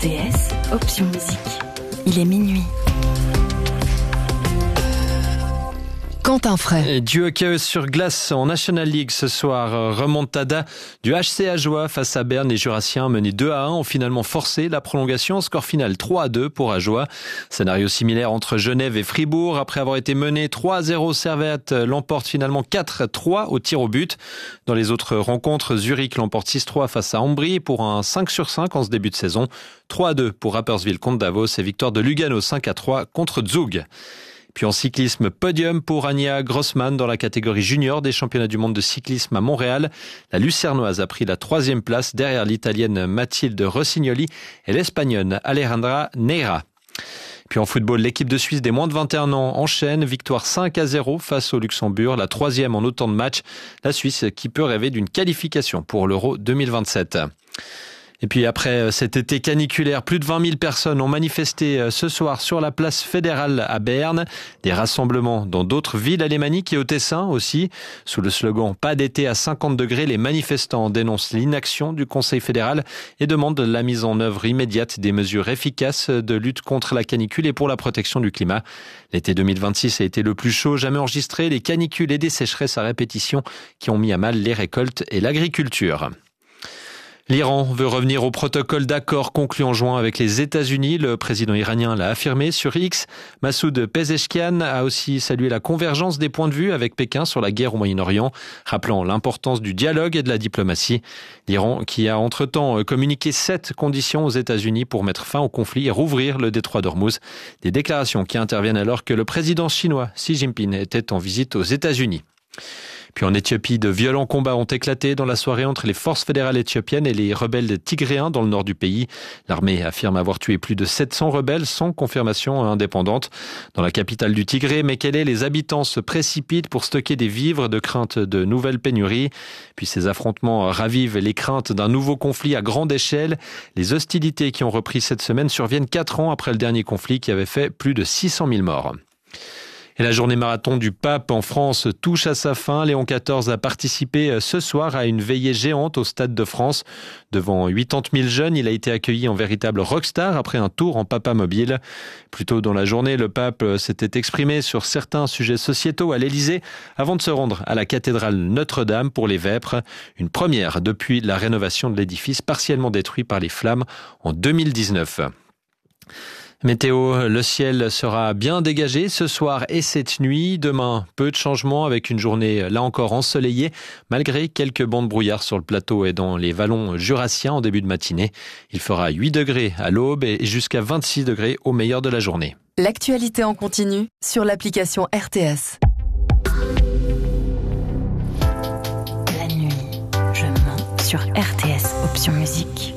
RTS, option musique. Il est minuit. Quentin Fray. Du hockey sur glace en National League ce soir. Remontada du HC Ajoie face à Berne. Les Jurassiens menés 2-1 ont finalement forcé la prolongation. Score final 3-2 pour Ajoie. Scénario similaire entre Genève et Fribourg. Après avoir été mené 3-0, Servette l'emporte finalement 4-3 au tir au but. Dans les autres rencontres, Zurich l'emporte 6-3 face à Ambry pour un 5/5 en ce début de saison. 3-2 pour Rapperswil contre Davos et victoire de Lugano 5-3 contre Zug. Puis en cyclisme, podium pour Anja Grossman dans la catégorie junior des championnats du monde de cyclisme à Montréal. La Lucernoise a pris la 3e place derrière l'Italienne Mathilde Rossignoli et l'Espagnole Alejandra Neira. Puis en football, l'équipe de Suisse des moins de 21 ans enchaîne. Victoire 5-0 face au Luxembourg, la 3e en autant de matchs. La Suisse qui peut rêver d'une qualification pour l'Euro 2027. Et puis après cet été caniculaire, plus de 20 000 personnes ont manifesté ce soir sur la place fédérale à Berne. Des rassemblements dans d'autres villes alémaniques et au Tessin aussi. Sous le slogan « Pas d'été à 50 degrés », les manifestants dénoncent l'inaction du Conseil fédéral et demandent la mise en œuvre immédiate des mesures efficaces de lutte contre la canicule et pour la protection du climat. L'été 2026 a été le plus chaud jamais enregistré. Les canicules et des sécheresses à répétition qui ont mis à mal les récoltes et l'agriculture. L'Iran veut revenir au protocole d'accord conclu en juin avec les États-Unis. Le président iranien l'a affirmé sur X. Massoud Pezeshkian a aussi salué la convergence des points de vue avec Pékin sur la guerre au Moyen-Orient, rappelant l'importance du dialogue et de la diplomatie. L'Iran qui a entre-temps communiqué 7 conditions aux États-Unis pour mettre fin au conflit et rouvrir le détroit d'Ormuz. Des déclarations qui interviennent alors que le président chinois Xi Jinping était en visite aux États-Unis. Puis en Éthiopie, de violents combats ont éclaté dans la soirée entre les forces fédérales éthiopiennes et les rebelles tigréens dans le nord du pays. L'armée affirme avoir tué plus de 700 rebelles sans confirmation indépendante. Dans la capitale du Tigré, Mekele, les habitants se précipitent pour stocker des vivres de crainte de nouvelles pénuries. Puis ces affrontements ravivent les craintes d'un nouveau conflit à grande échelle. Les hostilités qui ont repris cette semaine surviennent 4 ans après le dernier conflit qui avait fait plus de 600 000 morts. Et la journée marathon du pape en France touche à sa fin. Léon XIV a participé ce soir à une veillée géante au Stade de France. Devant 80 000 jeunes, il a été accueilli en véritable rockstar après un tour en papa mobile. Plus tôt dans la journée, le pape s'était exprimé sur certains sujets sociétaux à l'Élysée avant de se rendre à la cathédrale Notre-Dame pour les vêpres. Une première depuis la rénovation de l'édifice partiellement détruit par les flammes en 2019. Météo, le ciel sera bien dégagé ce soir et cette nuit. Demain, peu de changements avec une journée là encore ensoleillée, malgré quelques bancs de brouillard sur le plateau et dans les vallons jurassiens en début de matinée. Il fera 8 degrés à l'aube et jusqu'à 26 degrés au meilleur de la journée. L'actualité en continu sur l'application RTS. La nuit, je mens sur RTS, option musique.